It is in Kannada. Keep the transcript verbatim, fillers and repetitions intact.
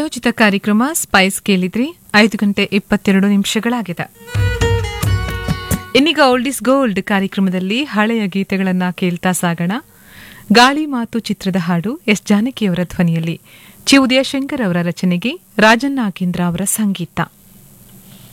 ಪ್ರಾಯೋಜಿತ ಕಾರ್ಯಕ್ರಮ ಸ್ಪೈಸ್ ಕೇಳಿದ್ರಿ. ಐದು ಗಂಟೆ ಇಪ್ಪತ್ತೆರಡು ನಿಮಿಷಗಳಾಗಿದೆ. ಇನ್ನೀಗ ಓಲ್ಡ್ ಇಸ್ ಗೋಲ್ಡ್ ಕಾರ್ಯಕ್ರಮದಲ್ಲಿ ಹಳೆಯ ಗೀತೆಗಳನ್ನ ಕೇಳ್ತಾ ಸಾಗೋಣ. ಗಾಳಿ ಮಾತು ಚಿತ್ರದ ಹಾಡು ಎಸ್ ಜಾನಕಿಯವರ ಧ್ವನಿಯಲ್ಲಿ, ಚಿ ಉದಯಶಂಕರ್ ಅವರ ರಚನೆಗೆ ರಾಜನ್ ನಾಗೇಂದ್ರ ಅವರ ಸಂಗೀತ.